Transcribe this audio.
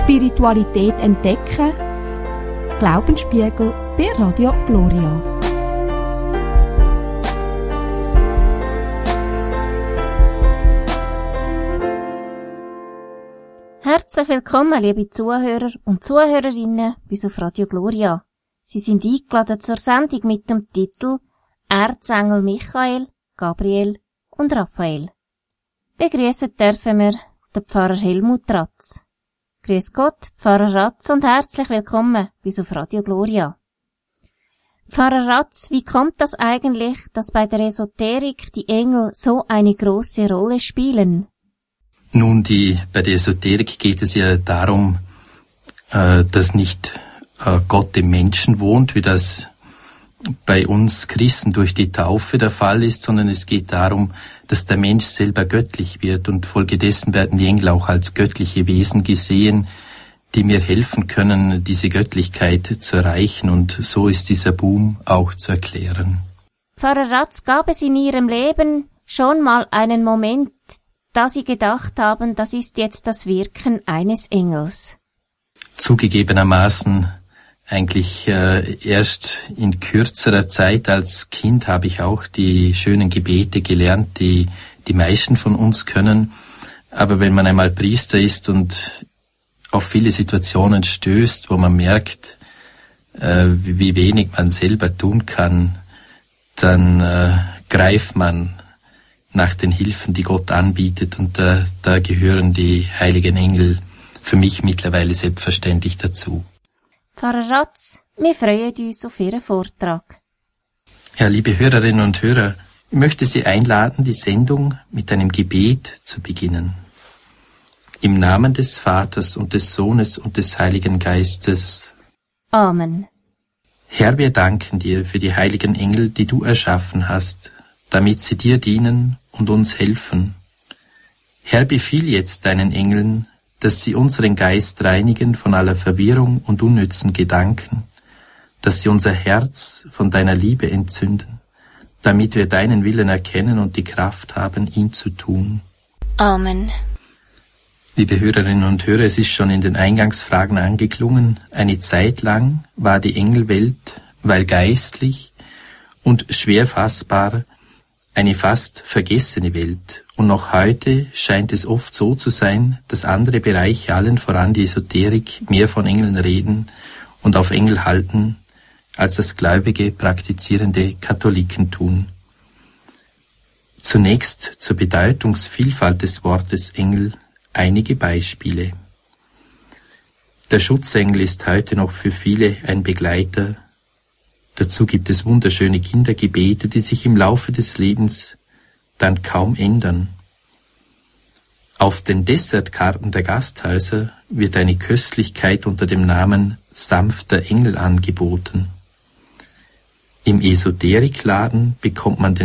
Spiritualität entdecken. Glaubensspiegel bei Radio Gloria. Herzlich willkommen, liebe Zuhörer und Zuhörerinnen bei uns auf Radio Gloria. Sie sind eingeladen zur Sendung mit dem Titel Erzengel Michael, Gabriel und Raphael. Begrüßen dürfen wir den Pfarrer Helmut Ratz. Grüß Gott, Pfarrer Ratz, und herzlich willkommen bei uns auf Radio Gloria. Pfarrer Ratz, wie kommt das eigentlich, dass bei der Esoterik die Engel so eine große Rolle spielen? Nun, bei der Esoterik geht es ja darum, dass nicht Gott im Menschen wohnt, wie das bei uns Christen durch die Taufe der Fall ist, sondern es geht darum, dass der Mensch selber göttlich wird, und folgedessen werden die Engel auch als göttliche Wesen gesehen, die mir helfen können, diese Göttlichkeit zu erreichen, und so ist dieser Boom auch zu erklären. Pfarrer Ratz, gab es in Ihrem Leben schon mal einen Moment, da Sie gedacht haben, das ist jetzt das Wirken eines Engels? Zugegebenermaßen eigentlich erst in kürzerer Zeit. Als Kind habe ich auch die schönen Gebete gelernt, die die meisten von uns können. Aber wenn man einmal Priester ist und auf viele Situationen stößt, wo man merkt, wie wenig man selber tun kann, dann greift man nach den Hilfen, die Gott anbietet, und da gehören die heiligen Engel für mich mittlerweile selbstverständlich dazu. Pfarrer Ratz, wir freuen uns auf Ihren Vortrag. Ja, liebe Hörerinnen und Hörer, ich möchte Sie einladen, die Sendung mit einem Gebet zu beginnen. Im Namen des Vaters und des Sohnes und des Heiligen Geistes. Amen. Herr, wir danken dir für die heiligen Engel, die du erschaffen hast, damit sie dir dienen und uns helfen. Herr, befiehl jetzt deinen Engeln, dass sie unseren Geist reinigen von aller Verwirrung und unnützen Gedanken, dass sie unser Herz von deiner Liebe entzünden, damit wir deinen Willen erkennen und die Kraft haben, ihn zu tun. Amen. Liebe Hörerinnen und Hörer, es ist schon in den Eingangsfragen angeklungen, eine Zeit lang war die Engelwelt, weil geistlich und schwer fassbar, eine fast vergessene Welt, und noch heute scheint es oft so zu sein, dass andere Bereiche, allen voran die Esoterik, mehr von Engeln reden und auf Engel halten, als das gläubige, praktizierende Katholiken tun. Zunächst zur Bedeutungsvielfalt des Wortes Engel einige Beispiele. Der Schutzengel ist heute noch für viele ein Begleiter. Dazu gibt es wunderschöne Kindergebete, die sich im Laufe des Lebens dann kaum ändern. Auf den Dessertkarten der Gasthäuser wird eine Köstlichkeit unter dem Namen sanfter Engel angeboten. Im Esoterikladen bekommt man den